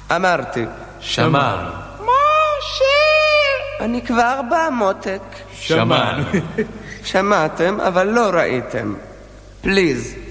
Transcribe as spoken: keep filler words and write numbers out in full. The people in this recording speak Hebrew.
אמרתי. שמענו. משה! אני כבר בא, מותק. שמענו. שמעתם, אבל לא ראיתם. פליז.